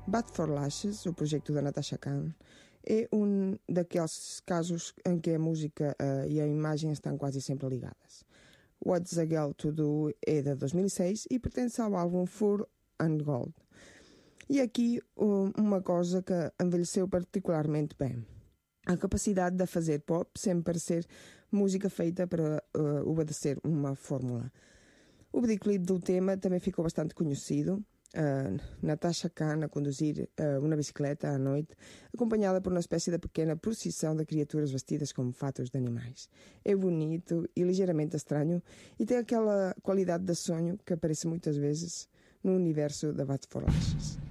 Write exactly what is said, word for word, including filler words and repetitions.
Bad for Lashes, o projeto da Natasha Khan, é um daqueles casos em que a música uh, e a imagem estão quase sempre ligadas. What's a Girl to Do é de dois mil e seis e pertence ao álbum Fur and Gold. E aqui um, uma coisa que envelheceu particularmente bem. A capacidade de fazer pop sem parecer música feita para uh, obedecer uma fórmula. O videoclipe do tema também ficou bastante conhecido. Uh, Natasha Khan a conduzir uh, uma bicicleta à noite, acompanhada por uma espécie de pequena procissão de criaturas vestidas como fatos de animais. É bonito e ligeiramente estranho e tem aquela qualidade de sonho que aparece muitas vezes no universo da Bad for Lashes.